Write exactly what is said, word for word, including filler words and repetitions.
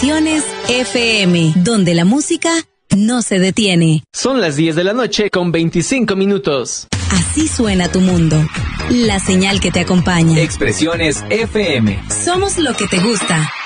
Expresiones F M, donde la música no se detiene. Son las diez de la noche con veinticinco minutos. Así suena tu mundo. La señal que te acompaña. Expresiones F M. Somos lo que te gusta.